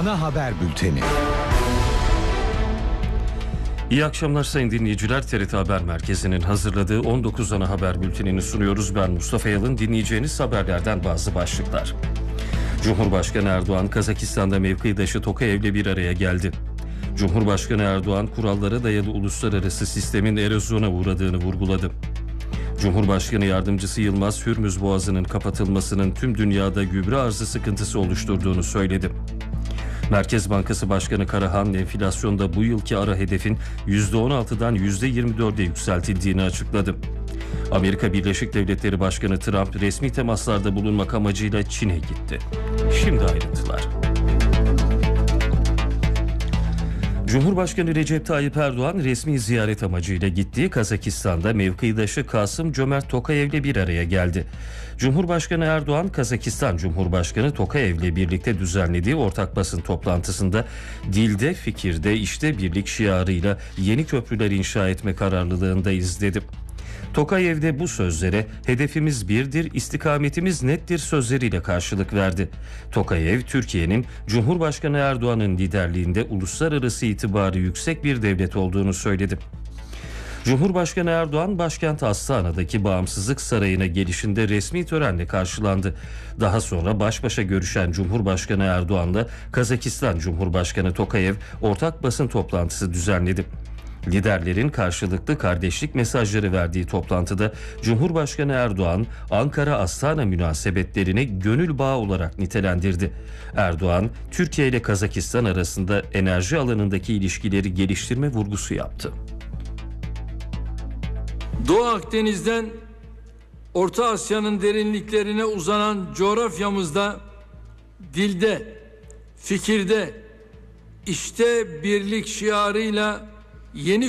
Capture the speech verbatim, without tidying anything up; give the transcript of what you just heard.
Ana haber bülteni. İyi akşamlar sayın dinleyiciler. T R T Haber Merkezi'nin hazırladığı on dokuz ana haber bültenini sunuyoruz. Ben Mustafa Yalın. Dinleyeceğiniz haberlerden bazı başlıklar. Cumhurbaşkanı Erdoğan Kazakistan'da mevkidaşı Tokayev'le bir araya geldi. Cumhurbaşkanı Erdoğan kurallara dayalı uluslararası sistemin erozyona uğradığını vurguladı. Cumhurbaşkanı Yardımcısı Yılmaz, Hürmüz Boğazı'nın kapatılmasının tüm dünyada gübre arzı sıkıntısı oluşturduğunu söyledi. Merkez Bankası Başkanı Karahan, enflasyonda bu yılki ara hedefin yüzde on altıdan yüzde yirmi dörde yükseltildiğini açıkladı. Amerika Birleşik Devletleri Başkanı Trump resmi temaslarda bulunmak amacıyla Çin'e gitti. Şimdi ayrıntılar. Cumhurbaşkanı Recep Tayyip Erdoğan resmi ziyaret amacıyla gittiği Kazakistan'da mevkidaşı Kasım-Jomart Tokayev'le bir araya geldi. Cumhurbaşkanı Erdoğan, Kazakistan Cumhurbaşkanı Tokayev'le birlikte düzenlediği ortak basın toplantısında dilde, fikirde, işte birlik şiarıyla yeni köprüler inşa etme kararlılığındayız dedi. Tokayev de bu sözlere hedefimiz birdir, istikametimiz nettir sözleriyle karşılık verdi. Tokayev, Türkiye'nin Cumhurbaşkanı Erdoğan'ın liderliğinde uluslararası itibarı yüksek bir devlet olduğunu söyledi. Cumhurbaşkanı Erdoğan, başkent Astana'daki Bağımsızlık Sarayı'na gelişinde resmi törenle karşılandı. Daha sonra baş başa görüşen Cumhurbaşkanı Erdoğan'la Kazakistan Cumhurbaşkanı Tokayev ortak basın toplantısı düzenledi. Liderlerin karşılıklı kardeşlik mesajları verdiği toplantıda Cumhurbaşkanı Erdoğan, Ankara-Astana münasebetlerini gönül bağı olarak nitelendirdi. Erdoğan, Türkiye ile Kazakistan arasında enerji alanındaki ilişkileri geliştirme vurgusu yaptı. Doğu Akdeniz'den Orta Asya'nın derinliklerine uzanan coğrafyamızda dilde, fikirde, işte birlik şiarıyla yeni